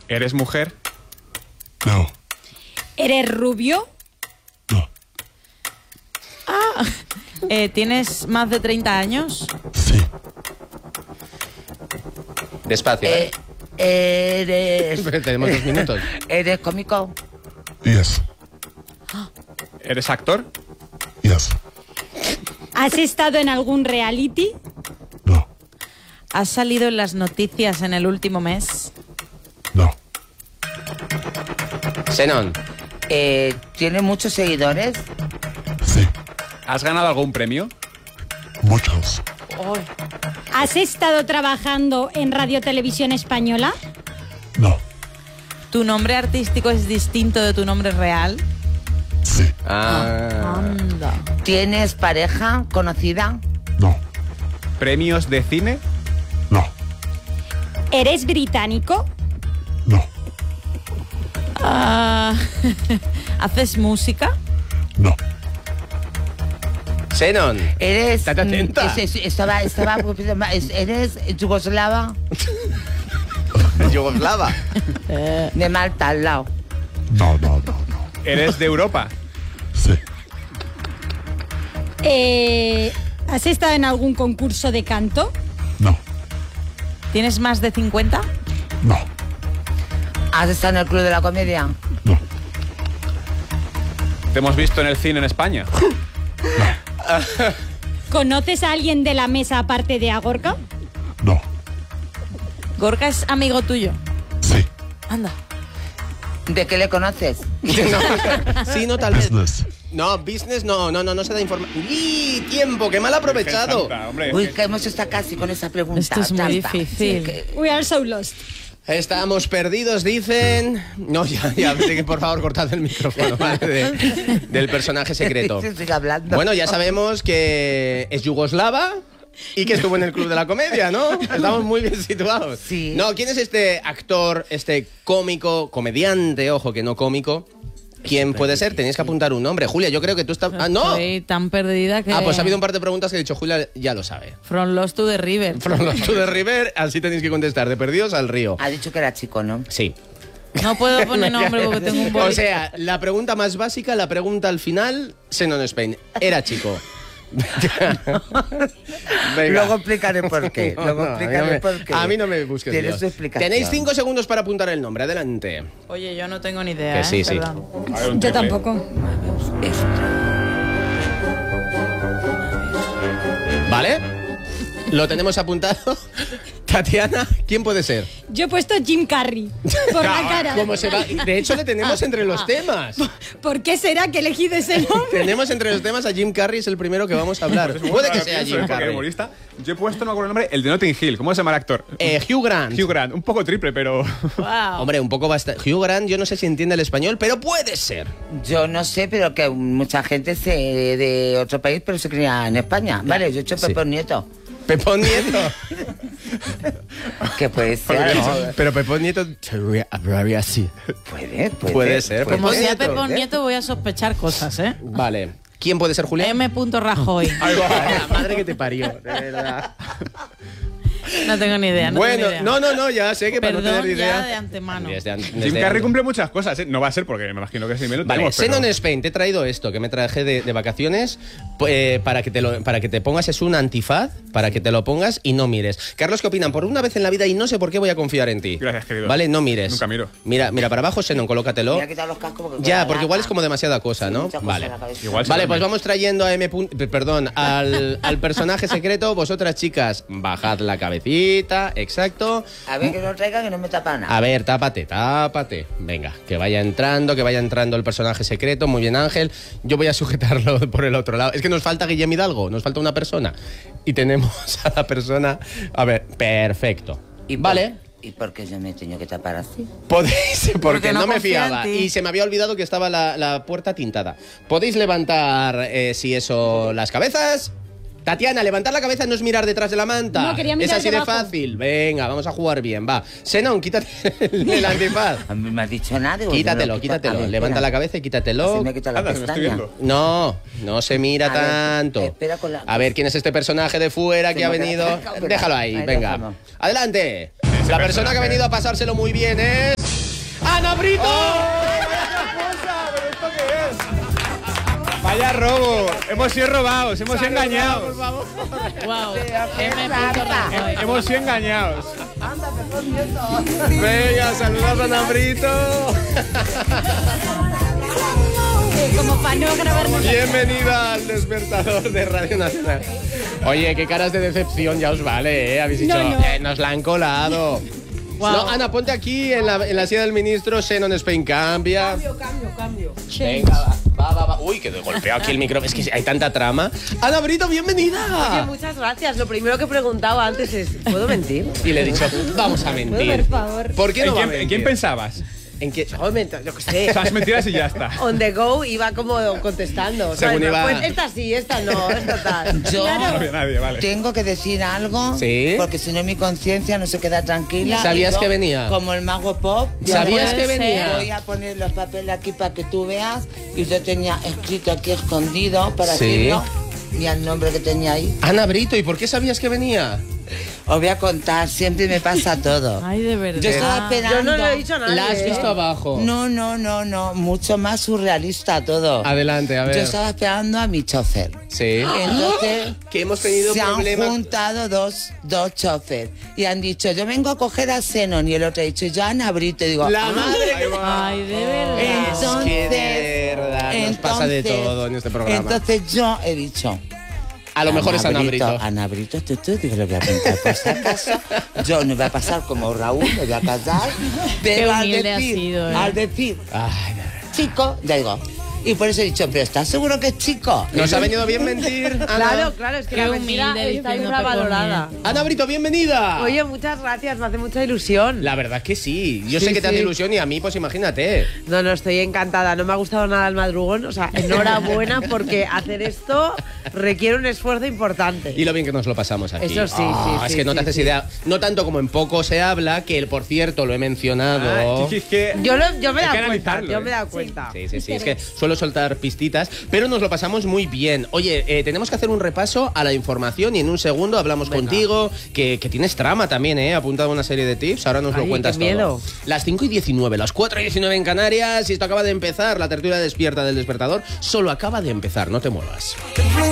¿Eres mujer? No. ¿Eres rubio? No. ¿Tienes más de 30 años? Sí. Despacio, ¿eh? Eres... Tenemos 2 minutos. ¿Eres cómico? Yes. ¿Eres actor? Yes. ¿Has estado en algún reality? No. ¿Has salido en las noticias en el último mes? No. Xenon, ¿Tiene muchos seguidores? Sí. ¿Has ganado algún premio? Muchos. ¿Has estado trabajando en Radio Televisión Española? No. ¿Tu nombre artístico es distinto de tu nombre real? Sí. Anda. ¿Tienes pareja conocida? No. ¿Premios de cine? No. ¿Eres británico? No. ¿Haces música? No. Xenon, ¿Eres... estate atenta. ¿Eres yugoslava? Yugoslava. De Malta, al lado. No. ¿Eres de Europa? Sí. ¿Has estado en algún concurso de canto? No. ¿Tienes más de 50? No. ¿Has estado en el Club de la Comedia? No. ¿Te hemos visto en el cine en España? ¿Conoces a alguien de la mesa aparte de Agorca? No. ¿Gorka es amigo tuyo? Sí. Anda. ¿De qué le conoces? Sí, no, tal vez. Business. No, business no se da información. ¡Y tiempo! ¡Qué mal aprovechado! Santa, hombre. Uy, que hemos estado casi con esa pregunta. Esto es muy trampa. difícil. Sí, que- We are so lost. Estamos perdidos, dicen. No, ya, así que por favor cortad el micrófono, ¿vale? Del personaje secreto. Sigue hablando. Bueno, ya sabemos que es yugoslava y que estuvo en el Club de la Comedia, ¿no? Estamos muy bien situados. Sí. No, ¿quién es este actor, este cómico, comediante, ojo que no cómico? ¿Quién puede ser? Tenéis que apuntar un nombre. Julia, yo creo que tú estás... ¡Ah, no! Estoy tan perdida que... Pues ha habido un par de preguntas que he dicho, Julia ya lo sabe. From Lost to the River. From Lost to the River, así tenéis que contestar. De perdidos al río. Ha dicho que era chico, ¿no? Sí. No puedo poner nombre porque tengo un boli. O sea, la pregunta más básica, la pregunta al final, Xenon Spain. Era chico. Venga. Luego explicaré por qué. Luego No, explicaré por qué. a mí no me busques. Tienes líos. tu explicación. Tenéis 5 segundos para apuntar el nombre. Adelante. Oye, yo no tengo ni idea. Que sí, sí. Perdón. Yo tampoco. ¿Vale? Lo tenemos apuntado. Tatiana, ¿quién puede ser? Yo he puesto Jim Carrey por la cara. ¿Cómo se va? De hecho, le tenemos entre los temas. ¿Por qué será que he elegido ese nombre? Tenemos entre los temas a Jim Carrey, es el primero que vamos a hablar. Puede que sea Jim Porque Carrey. humorista. Yo he puesto, no me acuerdo el nombre, el de Notting Hill. ¿Cómo se llama el actor? Hugh Grant. Hugh Grant. Un poco triple, pero... Wow. Hombre, un poco bastante. Hugh Grant, yo no sé si entiende el español, pero puede ser. Yo no sé, pero que mucha gente de otro país, pero se cría en España. Vale, yo he hecho Sí. Pepón Nieto. Pepón Nieto. Que puede ser. Pero Pepón Nieto hablaría así. Puede ser. Como Pepón sea Nieto. Pepón Nieto voy a sospechar cosas, ¿eh? Vale. ¿Quién puede ser Julián? M. Rajoy. Ay, la madre que te parió, de verdad. No tengo ni idea. Bueno, tengo ni idea. no, ya sé que para no Perdón tener ya idea. de antemano. Jim Carrey cumple muchas cosas, ¿eh? No va a ser porque me imagino que sí me lo Vale, tenemos, pero... Xenon Spain, te he traído esto que me traje de vacaciones para que te pongas, es un antifaz, para que te lo pongas y no mires. Carlos, ¿qué opinan? Por una vez en la vida y no sé por qué voy a confiar en ti. Gracias, querido. Vale, no mires. Nunca miro. Mira para abajo, Xenon, colócatelo. Voy a quitar los cascos porque Ya, porque igual es como demasiada cosa, ¿no? mucha cosa Vale. en la cabeza. Igual sí Vale, también. pues vamos trayendo a al personaje secreto. Vosotras, chicas, bajad la cabecita, exacto. A ver que no traiga que no me tapa nada. A ver, tápate. Venga, que vaya entrando el personaje secreto. Muy bien, Ángel. Yo voy a sujetarlo por el otro lado. Es que nos falta Guillem Hidalgo, nos falta una persona. Y tenemos a la persona... A ver, perfecto. Vale. ¿Y por qué yo me he tenido que tapar así? Podéis, porque no no me confía en fiaba ti. y se me había olvidado que estaba la puerta tintada. Podéis levantar, si eso, las cabezas. Tatiana, levantar la cabeza no es mirar detrás de la manta. No, quería mirar es así de debajo. fácil. Venga, vamos a jugar bien, va. Xenon, quítate el antifaz. A mí me has dicho nada. digo, Quítatelo. yo me lo quito. A ver, Levanta espera. la cabeza y quítatelo. Así me quito la Anda, se me estoy pestaña. viendo. No se mira A ver, tanto. espera con la- A ver, ¿quién es este personaje de fuera que ha Tengo que venido? sacar, Déjalo ahí, ahí venga. dejamos. Adelante. La persona que ha venido a pasárselo muy bien es... ¡Ana Brito! ¿Pero esto qué es? Vaya robo. Hemos sido robados, hemos sido engañados. Wow. Hemos sido engañados. Venga, saludos a Ana Brito. Como para no grabarnos. Bienvenida al despertador de Radio Nacional. Oye, qué caras de decepción ya os vale, ¿eh? Habéis dicho, No. nos la han colado. Wow. No, Ana, ponte aquí en la silla del ministro. Xenon Spain cambia. Cambio. Venga, va. Uy, que golpeo aquí el micrófono. Es que hay tanta trama. Ana Brito, Oye, bienvenida. muchas gracias. Lo primero que he preguntado antes es, ¿puedo mentir? Y le he dicho, vamos a mentir. Por favor. ¿Por qué no va a ¿En mentir? quién pensabas? ¿En qué? Yo qué sé. Esas mentiras y ya está. On the go iba como contestando. Según ¿sabes? iba- Pues esta sí, esta no, esta tal. Yo No había nadie, vale. tengo que decir algo, Sí. porque si no mi conciencia no se queda tranquila. ¿Sabías Y yo, que venía? Como el mago pop. ¿Sabías puede que venía? Voy a poner los papeles aquí para que tú veas. Y yo tenía escrito aquí escondido para Sí. decirlo. Mira el nombre que tenía ahí. Ana Brito, ¿y por qué sabías que venía? Os voy a contar, siempre me pasa todo. Ay, de verdad. Yo estaba esperando. Yo no le he dicho a nadie. La has visto abajo. No, mucho más surrealista todo. Adelante, a ver. Yo estaba esperando a mi chofer. Sí. Entonces Que hemos tenido se han problemas. juntado dos choferes y han dicho, yo vengo a coger a Xenon, y el otro ha dicho, yo a Ana Brito. Y digo, La "Ah". madre que Ay, de verdad. Es que de verdad nos pasa de todo en este programa. Entonces yo he dicho, A lo mejor es Ana Brito. Ana Brito, digo, le voy a contar por si acaso. Yo no voy a pasar como Raúl, me voy a casar. Pero al humilde has decir, sido, ¿eh? al decir, Ay, chico, ya digo. Y por eso he dicho, pero ¿estás seguro que es chico? ¿nos ha venido bien mentir, Ana? Claro, es que Qué la mentira humilde está diciendo infravalorada. Ana Brito, bienvenida. Oye, muchas gracias, me hace mucha ilusión. La verdad que sí. Yo Sí, sé que te hace sí. ilusión y a mí, pues imagínate. No, estoy encantada. No me ha gustado nada el madrugón. O sea, enhorabuena porque hacer esto requiere un esfuerzo importante. Y lo bien que nos lo pasamos aquí. Eso sí, Ah, sí, es sí, que no te sí, haces sí. idea. No tanto como en poco se habla, que por cierto lo he mencionado. Es que Yo me he hay que dado cuenta. analizarlo, Yo me he dado cuenta. Sí. Es que suelo soltar pistitas, pero nos lo pasamos muy bien. Oye, tenemos que hacer un repaso a la información y en un segundo hablamos contigo, que tienes trama también, ¿eh? Apuntado una serie de tips, ahora nos lo Ay, cuentas qué miedo. todo. Las 5:19, las 4:19 en Canarias, y esto acaba de empezar, la tertulia despierta del despertador, solo acaba de empezar, no te muevas.